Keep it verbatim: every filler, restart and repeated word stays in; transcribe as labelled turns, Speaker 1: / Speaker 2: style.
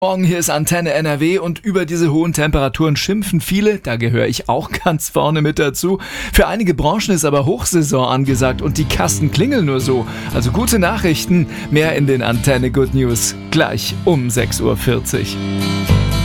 Speaker 1: Morgen, hier ist Antenne N R W und über diese hohen Temperaturen schimpfen viele, da gehöre ich auch ganz vorne mit dazu. Für einige Branchen ist aber Hochsaison angesagt und die Kassen klingeln nur so. Also gute Nachrichten, mehr in den Antenne Good News, gleich um sechs Uhr vierzig.